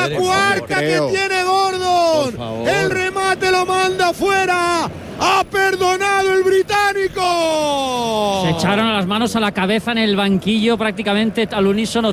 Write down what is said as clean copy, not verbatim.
La cuarta que tiene Gordon. El remate lo manda fuera. ¡Ha perdonado el británico! Se echaron las manos a la cabeza en el banquillo prácticamente al unísono